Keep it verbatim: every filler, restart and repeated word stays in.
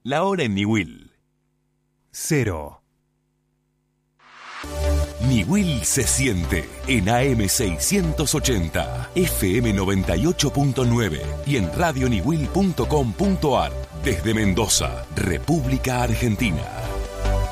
La hora en Niwil. Cero. Niwil se siente en A M seiscientos ochenta, F M noventa y ocho punto nueve y en radio niwil punto com punto ar desde Mendoza, República Argentina.